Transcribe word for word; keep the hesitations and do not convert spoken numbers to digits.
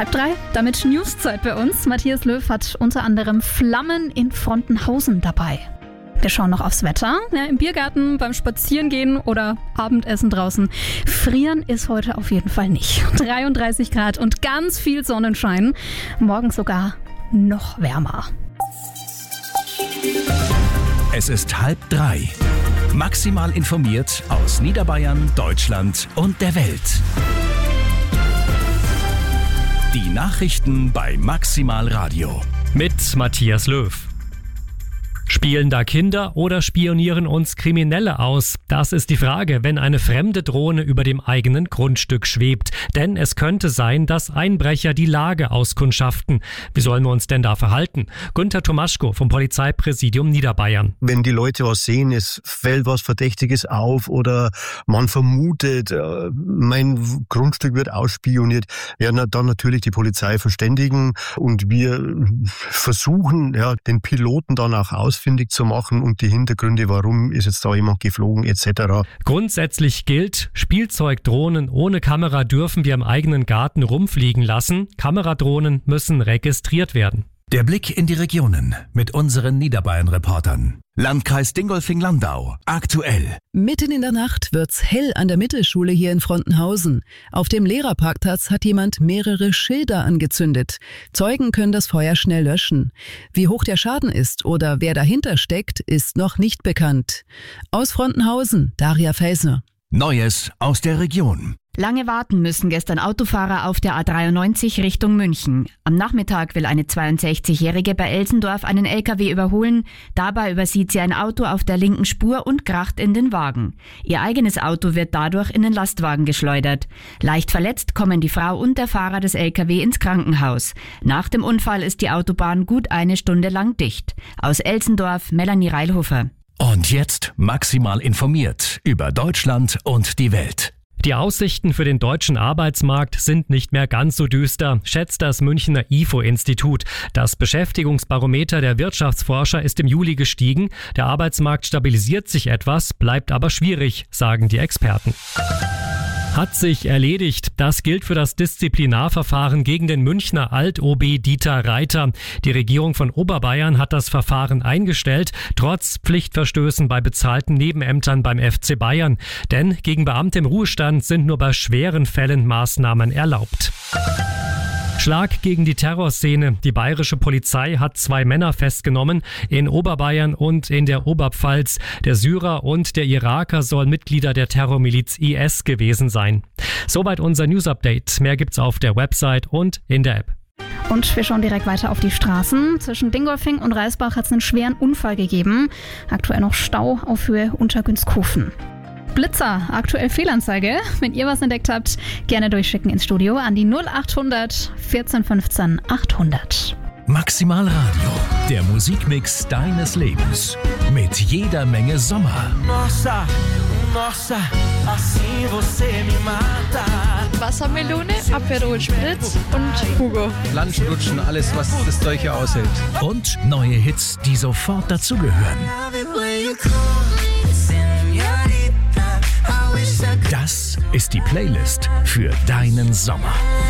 Halb drei, damit Newszeit bei uns. Matthias Löw hat unter anderem Flammen in Frontenhausen dabei. Wir schauen noch aufs Wetter. Ja, im Biergarten, beim Spazierengehen oder Abendessen draußen. Frieren ist heute auf jeden Fall nicht. dreiunddreißig Grad und ganz viel Sonnenschein. Morgen sogar noch wärmer. Es ist halb drei. Maximal informiert aus Niederbayern, Deutschland und der Welt. Die Nachrichten bei Maximal Radio. Mit Matthias Löw. Spielen da Kinder oder spionieren uns Kriminelle aus? Das ist die Frage, wenn eine fremde Drohne über dem eigenen Grundstück schwebt. Denn es könnte sein, dass Einbrecher die Lage auskundschaften. Wie sollen wir uns denn da verhalten? Günther Tomaschko vom Polizeipräsidium Niederbayern. Wenn die Leute was sehen, es fällt was Verdächtiges auf oder man vermutet, mein Grundstück wird ausspioniert, werden ja, dann natürlich die Polizei verständigen und wir versuchen, ja, den Piloten dann auch ausfindig zu machen und die Hintergründe, warum ist jetzt da jemand geflogen et cetera. Grundsätzlich gilt, Spielzeugdrohnen ohne Kamera dürfen wir im eigenen Garten rumfliegen lassen. Kameradrohnen müssen registriert werden. Der Blick in die Regionen mit unseren Niederbayern-Reportern. Landkreis Dingolfing-Landau. Aktuell. Mitten in der Nacht wird's hell an der Mittelschule hier in Frontenhausen. Auf dem Lehrerparkplatz hat jemand mehrere Schilder angezündet. Zeugen können das Feuer schnell löschen. Wie hoch der Schaden ist oder wer dahinter steckt, ist noch nicht bekannt. Aus Frontenhausen, Daria Felsner. Neues aus der Region. Lange warten müssen gestern Autofahrer auf der A dreiundneunzig Richtung München. Am Nachmittag will eine zweiundsechzigjährige bei Elsendorf einen L K W überholen. Dabei übersieht sie ein Auto auf der linken Spur und kracht in den Wagen. Ihr eigenes Auto wird dadurch in den Lastwagen geschleudert. Leicht verletzt kommen die Frau und der Fahrer des L K W ins Krankenhaus. Nach dem Unfall ist die Autobahn gut eine Stunde lang dicht. Aus Elsendorf, Melanie Reilhofer. Und jetzt maximal informiert über Deutschland und die Welt. Die Aussichten für den deutschen Arbeitsmarkt sind nicht mehr ganz so düster, schätzt das Münchner I F O-Institut. Das Beschäftigungsbarometer der Wirtschaftsforscher ist im Juli gestiegen. Der Arbeitsmarkt stabilisiert sich etwas, bleibt aber schwierig, sagen die Experten. Hat sich erledigt. Das gilt für das Disziplinarverfahren gegen den Münchner Alt-O B Dieter Reiter. Die Regierung von Oberbayern hat das Verfahren eingestellt, trotz Pflichtverstößen bei bezahlten Nebenämtern beim F C Bayern. Denn gegen Beamte im Ruhestand sind nur bei schweren Fällen Maßnahmen erlaubt. Schlag gegen die Terrorszene. Die bayerische Polizei hat zwei Männer festgenommen, in Oberbayern und in der Oberpfalz. Der Syrer und der Iraker sollen Mitglieder der Terrormiliz I S gewesen sein. Soweit unser News-Update. Mehr gibt's auf der Website und in der App. Und wir schauen direkt weiter auf die Straßen. Zwischen Dingolfing und Reisbach hat es einen schweren Unfall gegeben. Aktuell noch Stau auf Höhe Untergünstkofen. Blitzer, aktuell Fehlanzeige. Wenn ihr was entdeckt habt, gerne durchschicken ins Studio an die null acht hundert vierzehn fünfzehn achthundert. Maximal Radio, der Musikmix deines Lebens. Mit jeder Menge Sommer. Nossa, nossa, assim você me mata. Wassermelone, Aperol Spritz und Hugo. Lunchen, Lutschen, alles, was das Zeug hier aushält. Und neue Hits, die sofort dazugehören. Das ist die Playlist für deinen Sommer.